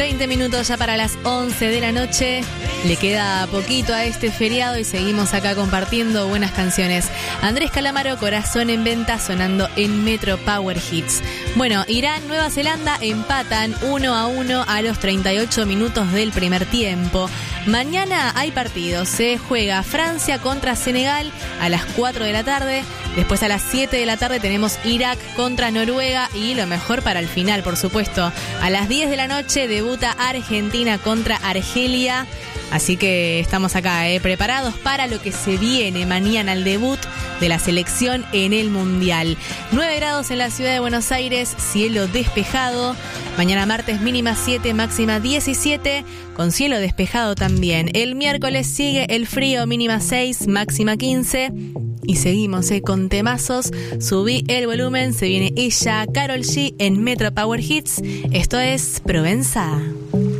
20 minutos ya para las 11 de la noche. Le queda poquito a este feriado y seguimos acá compartiendo buenas canciones. Andrés Calamaro, Corazón en Venta, sonando en Metro Power Hits. Bueno, Irán, Nueva Zelanda empatan 1-1 a los 38 minutos del primer tiempo. Mañana hay partidos. Se juega Francia contra Senegal a las 4 de la tarde. Después a las 7 de la tarde tenemos Irak contra Noruega y lo mejor para el final, por supuesto. A las 10 de la noche debuta Argentina contra Argelia. Así que estamos acá preparados para lo que se viene mañana, el debut de la selección en el Mundial. 9 grados en la ciudad de Buenos Aires, cielo despejado. Mañana martes mínima 7, máxima 17, con cielo despejado también. El miércoles sigue el frío, mínima 6, máxima 15. Y seguimos con temazos. Subí el volumen, se viene ella, Karol G en Metro Power Hits. Esto es Provenza.